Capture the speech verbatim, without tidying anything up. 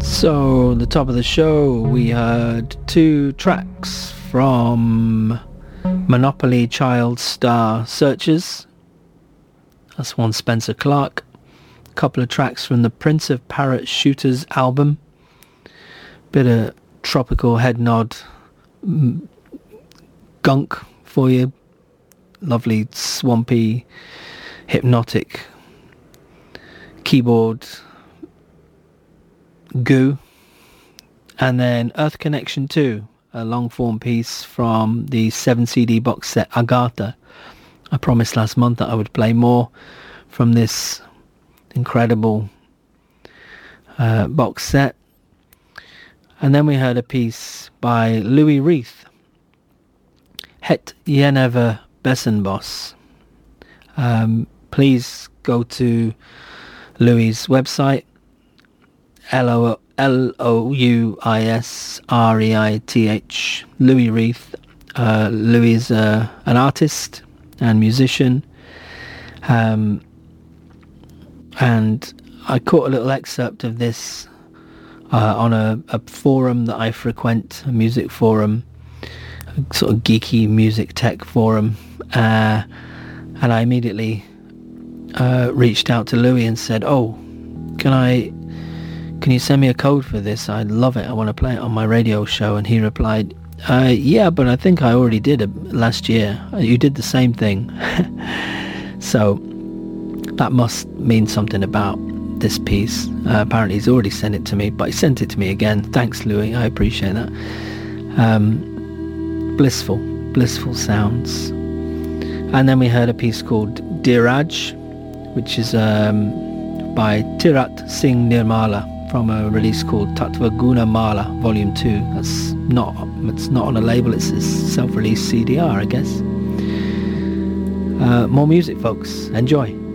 So, the top of the show, we heard two tracks from Monopoly Child Star Searchers. That's one Spencer Clark. A couple of tracks from the Prince of Parrot Shooters album. Bit of tropical head nod mm, gunk for you. Lovely, swampy, hypnotic keyboard goo. And then Earth Connection two, a long form piece from the seven C D box set Agatha. I promised last month that I would play more from this incredible uh, box set. And then we heard a piece by Louis Reith, Het Jenever Bessenbos. Um, please go to Louis' website, L O U I S R E I T H, Louis Reith. Uh, Louis is uh, an artist and musician. Um, and I caught a little excerpt of this uh, on a, a forum that I frequent, a music forum, a sort of geeky music tech forum. Uh, and I immediately uh, reached out to Louis and said, oh, can I... Can you send me a code for this? I'd love it. I want to play it on my radio show. And he replied, uh, yeah, but I think I already did it last year. You did the same thing. So that must mean something about this piece. Uh, apparently he's already sent it to me, but he sent it to me again. Thanks, Louis. I appreciate that. Um, blissful, blissful sounds. And then we heard a piece called Diraj, which is um, by Tirat Singh Nirmala, from a release called Tattva Guna Mala Volume two. That's not, it's not on a label, it's a self-released C D R, I guess. Uh, more music, folks. Enjoy.